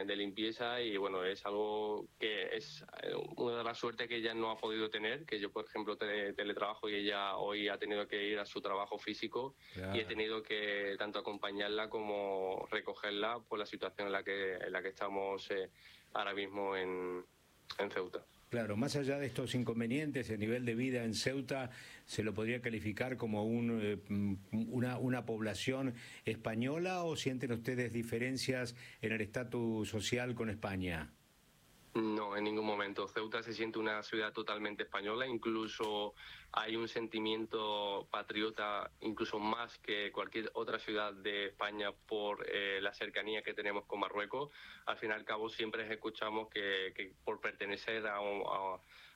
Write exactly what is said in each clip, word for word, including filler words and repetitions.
de limpieza, y bueno, es algo que es una de las suertes que ella no ha podido tener, que yo, por ejemplo, tele, teletrabajo y ella hoy ha tenido que ir a su trabajo físico, claro. Y he tenido que tanto acompañarla como recogerla por la situación en la que, en la que estamos eh, ahora mismo en, en Ceuta. Claro, más allá de estos inconvenientes, el nivel de vida en Ceuta se lo podría calificar como un, eh, una, una población española, ¿o sienten ustedes diferencias en el estatus social con España? No, en ningún momento. Ceuta se siente una ciudad totalmente española, incluso hay un sentimiento patriota, incluso más que cualquier otra ciudad de España por eh, la cercanía que tenemos con Marruecos. Al fin y al cabo siempre escuchamos que, que por pertenecer a, a,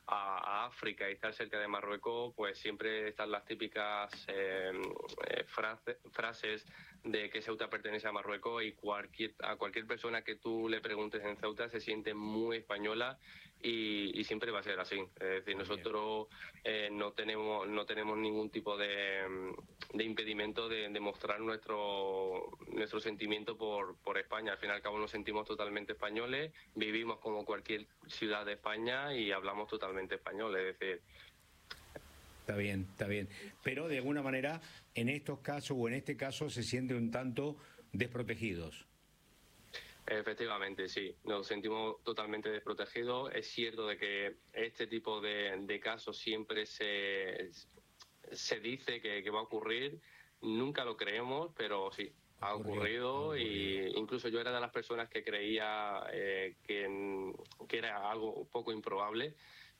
a África y estar cerca de Marruecos, pues siempre están las típicas eh, eh, frase, frases de que Ceuta pertenece a Marruecos, y cualquier, a cualquier persona que tú le preguntes en Ceuta se siente muy española, y, y siempre va a ser así. Es decir, nosotros eh, no tenemos no tenemos ningún tipo de, de impedimento de, de mostrar nuestro nuestro sentimiento por, por España. Al fin y al cabo nos sentimos totalmente españoles, vivimos como cualquier ciudad de España y hablamos totalmente español, es decir... Está bien, está bien. Pero de alguna manera, en estos casos o en este caso, se sienten un tanto desprotegidos. Efectivamente, sí. Nos sentimos totalmente desprotegidos. Es cierto de que este tipo de, de casos siempre se, se dice que, que va a ocurrir. Nunca lo creemos, pero sí, ha ocurrido, ocurrido y incluso yo era de las personas que creía eh, que, que era algo poco improbable,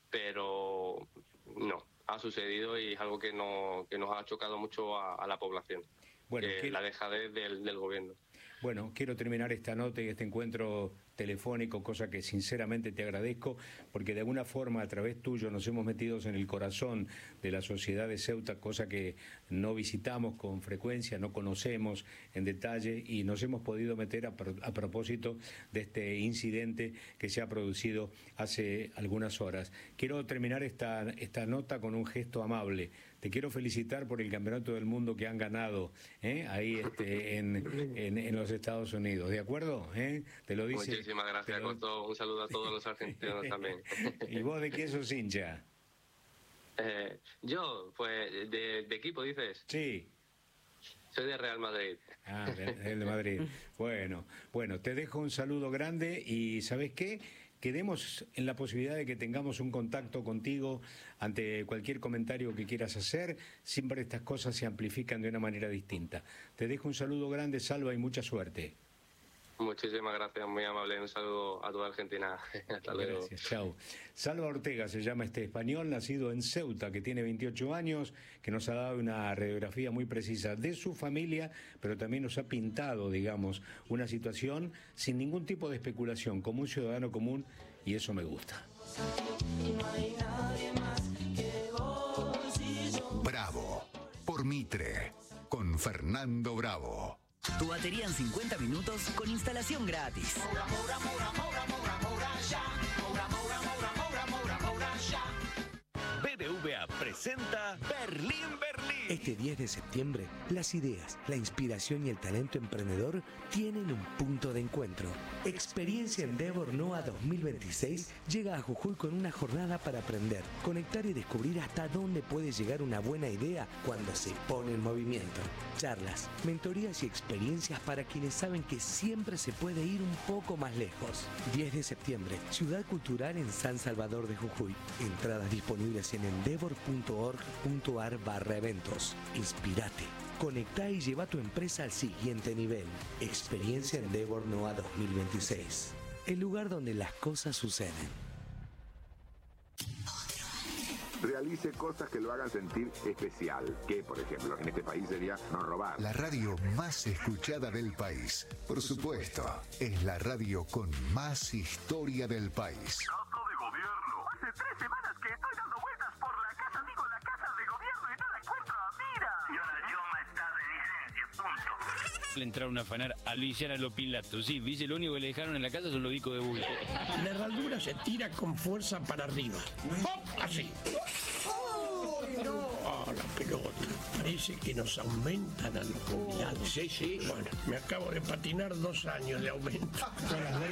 pero no. Ha sucedido y es algo que, no, que nos ha chocado mucho a, a la población, bueno, que, que la dejadez del, del gobierno. Bueno, quiero terminar esta nota y este encuentro telefónico, cosa que sinceramente te agradezco, porque de alguna forma a través tuyo nos hemos metido en el corazón de la sociedad de Ceuta, cosa que no visitamos con frecuencia, no conocemos en detalle, y nos hemos podido meter a, a propósito de este incidente que se ha producido hace algunas horas. Quiero terminar esta, esta nota con un gesto amable. Te quiero felicitar por el campeonato del mundo que han ganado ¿eh? ahí este, en, en, en los Estados Unidos, ¿de acuerdo? ¿Eh? Te lo dice. Muchísimas gracias, lo... Costo. Un saludo a todos los argentinos también. ¿Y vos de qué sos hincha? Eh, yo, pues, de, de equipo, dices. Sí. Soy de Real Madrid. Ah, de, de Madrid. Bueno, bueno, te dejo un saludo grande y ¿sabes qué? Quedemos en la posibilidad de que tengamos un contacto contigo ante cualquier comentario que quieras hacer. Siempre estas cosas se amplifican de una manera distinta. Te dejo un saludo grande, Salva, y mucha suerte. Muchísimas gracias, muy amable. Un saludo a toda Argentina. Hasta luego. Gracias, chao. Salva Ortega se llama este español, nacido en Ceuta, que tiene veintiocho años, que nos ha dado una radiografía muy precisa de su familia, pero también nos ha pintado, digamos, una situación sin ningún tipo de especulación, como un ciudadano común, y eso me gusta. Bravo, por Mitre, con Fernando Bravo. Tu batería en cincuenta minutos con instalación gratis. B B V A presenta Berlín, Berlín. Este diez de septiembre, las ideas, la inspiración y el talento emprendedor tienen un punto de encuentro. Experiencia Endeavor NOA dos mil veintiséis llega a Jujuy con una jornada para aprender, conectar y descubrir hasta dónde puede llegar una buena idea cuando se pone en movimiento. Charlas, mentorías y experiencias para quienes saben que siempre se puede ir un poco más lejos. diez de septiembre, Ciudad Cultural en San Salvador de Jujuy. Entradas disponibles en endeavor punto org punto ar barra eventos. Inspirate, conectá y lleva tu empresa al siguiente nivel. Experiencia Endeavor NOA dos mil veintiséis. El lugar donde las cosas suceden. Realice cosas que lo hagan sentir especial, que por ejemplo en este país sería no robar. La radio más escuchada del país, por supuesto, es la radio con más historia del país. Gato de gobierno. Hace tres semanas que estoy dando vueltas por la casa, digo la casa de gobierno, y no la encuentro. Mira. Señora Yoma está de licencia, punto. Le entraron a afanar a Luisiana Lopilato. Sí, dice, lo único que le dejaron en la casa son los discos de bulto. La herradura se tira con fuerza para arriba. ¡Pop! Así. Oh, la pelota. Parece que nos aumentan a los mundiales. Sí, sí. Bueno, me acabo de patinar dos años de aumento.